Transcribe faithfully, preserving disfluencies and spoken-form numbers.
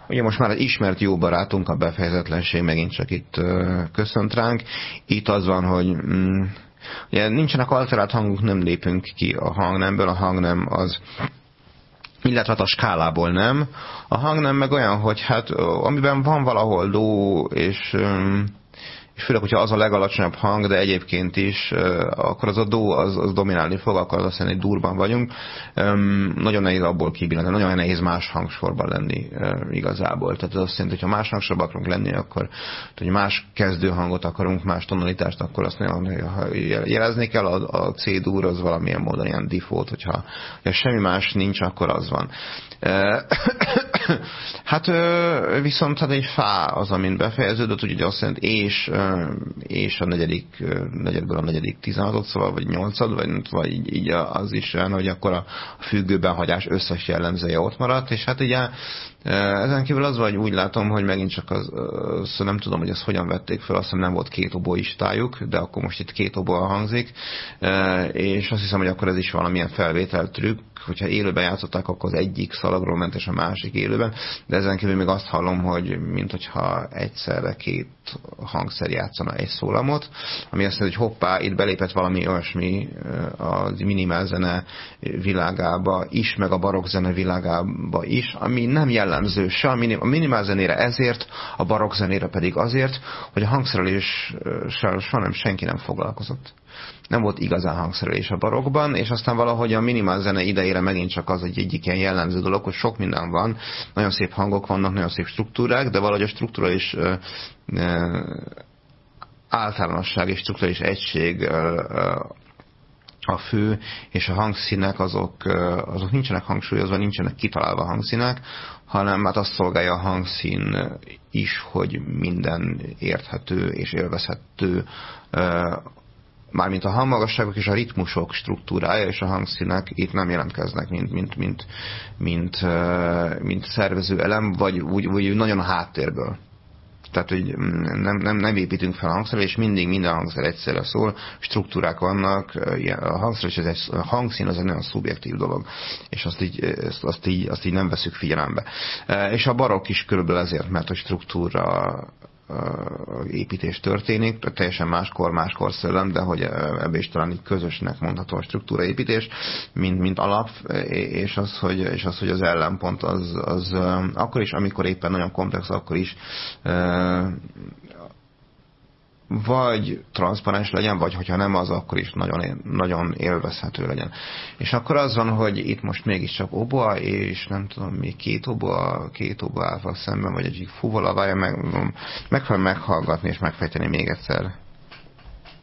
Ugye most már egy ismert jó barátunk, a befejezetlenség megint csak itt uh, köszönt ránk. Itt az van, hogy mm, ugye nincsenek alterált hangok, nem lépünk ki a hangnemből, a hangnem az, illetve a skálából nem. A hangnem meg olyan, hogy hát amiben van valahol do, és, és főleg, hogyha az a legalacsonyabb hang, de egyébként is, akkor az a do az, az dominálni fog, akkor az azt jelenti, hogy durban vagyunk. Nagyon nehéz abból kibillenteni, nagyon nehéz más hangsorban lenni igazából. Tehát az azt jelenti, hogy ha más hangsorban akarunk lenni, akkor hogy más kezdőhangot akarunk, más tonalitást, akkor azt nagyon jelezni kell. A, a C-dur az valamilyen módon ilyen default, hogyha, hogyha semmi más nincs, akkor az van. Hát viszont hát egy fá az, amin befejeződött, úgyhogy azt jelenti, és, és a negyedik, negyedből a negyedik tizenhatot, szóval, vagy nyolcad, vagy, vagy így, így az is olyan, hogy akkor a függőben hagyás összes jellemzője ott maradt, és hát ugye ezen kívül az vagy úgy látom, hogy megint csak az, az nem tudom, hogy ezt hogyan vették fel, azt hiszem nem volt két oboistájuk, de akkor most itt két oboa hangzik, és azt hiszem, hogy akkor ez is valamilyen felvételtrükk, hogyha élőben játszották, akkor az egyik szalagról ment, és a másik élőben, de ezen kívül még azt hallom, hogy mint hogyha egyszerre két hangszer játszana egy szólamot, ami azt mondja, hogy hoppá, itt belépett valami olyasmi a minimálzene világába is, meg a barokkzene világába is, ami nem jellemző se a minimálzenére ezért, a barokkzenére pedig azért, hogy a hangszereléssel soha nem senki nem foglalkozott. Nem volt igazán hangszerelés a barokkban, és aztán valahogy a minimál zene idejére megint csak az egy egyik ilyen jellemző dolog, hogy sok minden van, nagyon szép hangok vannak, nagyon szép struktúrák, de valahogy a struktúra is ö, ö, általánosság és struktúrális egység ö, ö, a fő, és a hangszínek azok, azok nincsenek hangsúlyozva, nincsenek kitalálva hangszínek, hanem hát azt szolgálja a hangszín is, hogy minden érthető és élvezhető, mármint a hangmagasságok és a ritmusok struktúrája és a hangszínek itt nem jelentkeznek, mint, mint, mint, mint, mint szervező elem, vagy úgy, úgy nagyon a háttérből. Tehát, hogy nem, nem, nem építünk fel a hangszerre, és mindig minden hangszer egyszerre szól, struktúrák vannak, a hangszer és egy, a hangszín az egy nagyon szubjektív dolog, és azt így, azt így, azt így nem veszük figyelembe. És a barokk is körülbelül ezért, mert a struktúra építés történik, teljesen máskor, máskor szellem, de hogy ebbe is talán így közösnek mondható a struktúraépítés, mint, mint alap, és az, hogy, és az, hogy az ellenpont az, az akkor is, amikor éppen nagyon komplex, akkor is vagy transzparens legyen, vagy hogyha nem az, akkor is nagyon, nagyon élvezhető legyen. És akkor az van, hogy itt most mégiscsak oboa, és nem tudom, még két oboa, két oboa állva szemben, vagy egyik fúval, várja meg, meg kell meghallgatni, és megfejteni még egyszer.